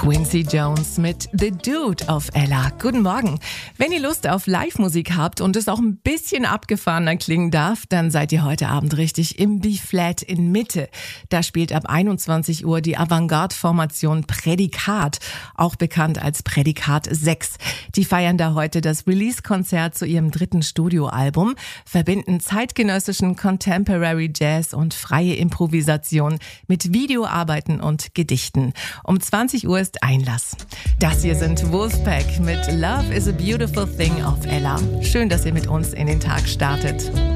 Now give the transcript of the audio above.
Quincy Jones mit The Dude auf Ella. Guten Morgen. Wenn ihr Lust auf Live-Musik habt und es auch ein bisschen abgefahrener klingen darf, dann seid ihr heute Abend richtig im B-Flat in Mitte. Da spielt ab 21 Uhr die Avantgarde-Formation Prädikat, auch bekannt als Prädikat 6. Die feiern da heute das Release-Konzert zu ihrem 3. Studioalbum, verbinden zeitgenössischen Contemporary Jazz und freie Improvisation mit Videoarbeiten und Gedichten. Um 20 Uhr ist Einlass. Das hier sind Wolfpack mit Love is a Beautiful Thing auf Ella. Schön, dass ihr mit uns in den Tag startet.